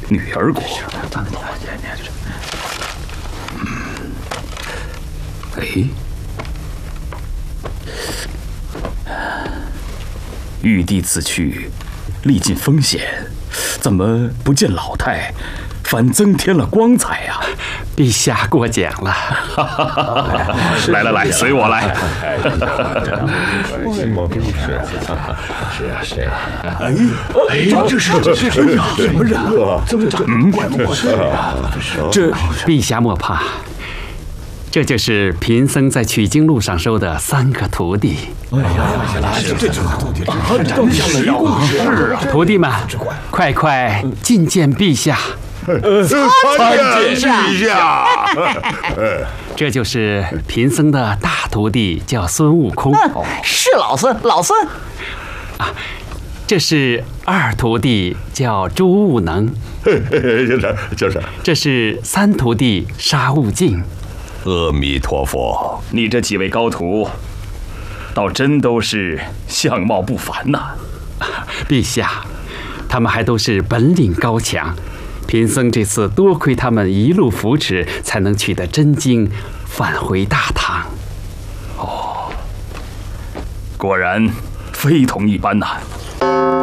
女儿国。玉帝此去，历尽风险，怎么不见老态，反增添了光彩呀？ 陛下过奖了。 来，随我来。 这是什么人啊？怎么长得怪不怪的？ 这陛下莫怕，这就是贫僧在取经路上收的3个徒弟。徒弟们，快觐见陛下！ 参见陛下。 这就是贫僧的大徒弟，叫孙悟空。 是老孙。 这是2徒弟，叫朱悟能。 就是。 这是3徒弟，沙悟净。 阿弥陀佛， 你这几位高徒，倒真都是相貌不凡呐。 陛下，他们还都是本领高强。贫僧这次多亏他们一路扶持，才能取得真经，返回大唐。 果然非同一般呐。